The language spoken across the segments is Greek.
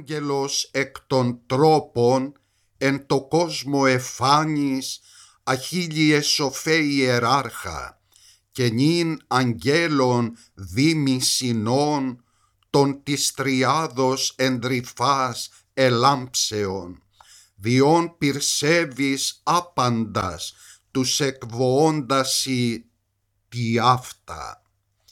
άγγελος εκ των τρόπων εν το κόσμο εφάνης αχίλιε σοφέ ιεράρχα και νυν αγγέλων δήμοι συνών των της τριάδος εντρυφάς ελάμψεων διόν πυρσεύεις άπαντας τους εκβοώντασι τι αυτά.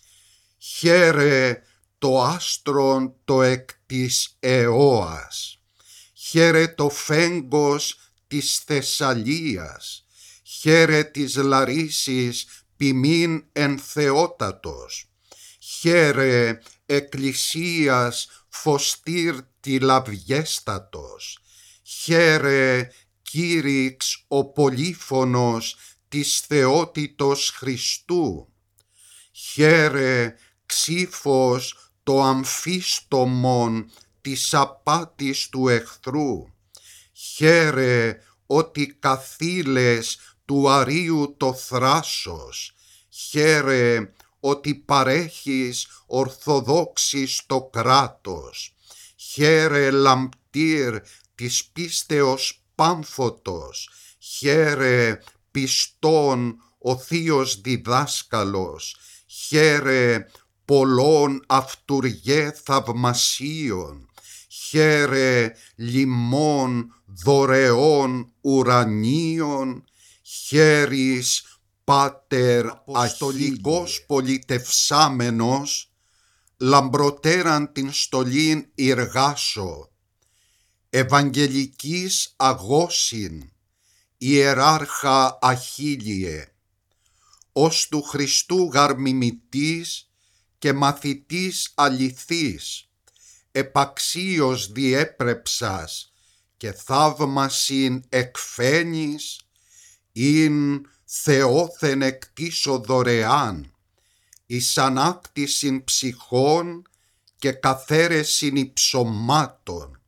Χαίρε το άστρον το εκ της Αιώας, χαίρε το φέγγος της Θεσσαλίας, χαίρε της Λαρίσης ποιμήν εν θεότατος, χαίρε εκκλησίας φωστήρ τηλαβιέστατος, χαίρε κήρυξ ο πολύφωνος της θεότητος Χριστού, χαίρε ξύφος το αμφίστομον της απάτης του εχθρού, χαίρε ότι καθήλες του αρείου το θράσος, χαίρε ότι παρέχεις ορθοδόξης το κράτος, χαίρε λαμπτήρ της πίστεως πάμφωτος, χαίρε πιστών ο θείος διδάσκαλος, χαίρε πολλών αυτουργέ θαυμασίων, χαίρε λιμών δωρεών ουρανίων, χαίρεις Πάτερ αποστολικός πολιτευσάμενος, λαμπροτέραν την στολήν ιεργάσω, ευαγγελικής αγώσιν, ιεράρχα αχίλιε, ως του Χριστού γαρμιμητής και μαθητής αληθής, επαξίως διέπρεψας και θαύμασιν εκφαίνεις, ειν Θεόθεν εκτίσω δωρεάν, εις ανάκτησιν ψυχών και καθαίρεσιν υψωμάτων,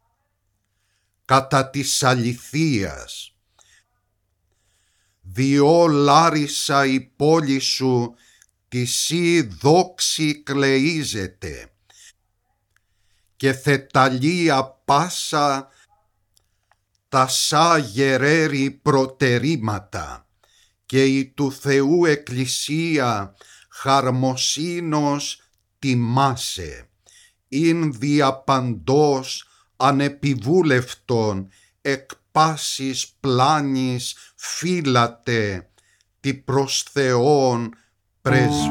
κατά της αληθείας. Διό Λάρισα η πόλη σου τη σύ δόξη κλείζεται και θεταλία πάσα τα σα γερέρι προτερήματα και η του Θεού εκκλησία χαρμοσύνος τιμάσε, ειν διαπαντός ανεπιβούλευτον εκ πάσης πλάνης φύλατε τη προς Θεόν πρεσβεία.